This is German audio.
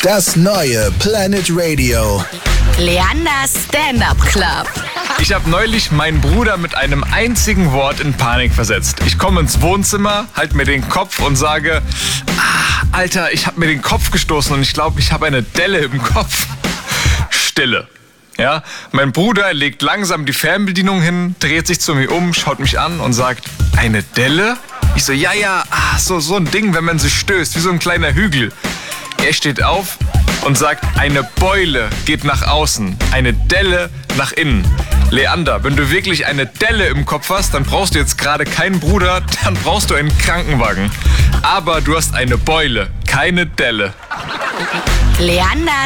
Das neue Planet Radio. Leanders Stand-Up Club. Ich habe neulich meinen Bruder mit einem einzigen Wort in Panik versetzt. Ich komme ins Wohnzimmer, halte mir den Kopf und sage, Alter, ich habe mir den Kopf gestoßen und ich glaube, ich habe eine Delle im Kopf. Stille. Ja, mein Bruder legt langsam die Fernbedienung hin, dreht sich zu mir um, schaut mich an und sagt, eine Delle? Ich so, ja, so ein Ding, wenn man sich stößt, wie so ein kleiner Hügel. Er steht auf und sagt, eine Beule geht nach außen, eine Delle nach innen. Leander, wenn du wirklich eine Delle im Kopf hast, dann brauchst du jetzt gerade keinen Bruder, dann brauchst du einen Krankenwagen. Aber du hast eine Beule, keine Delle. Leander